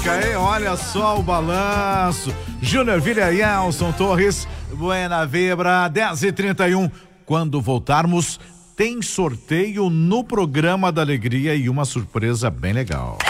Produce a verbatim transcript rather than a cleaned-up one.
música, hein? Olha só o balanço. Júnior Vilha e Elson Torres, Buena Vibra, dez e trinta e um. Quando voltarmos, tem sorteio no programa da Alegria e uma surpresa bem legal.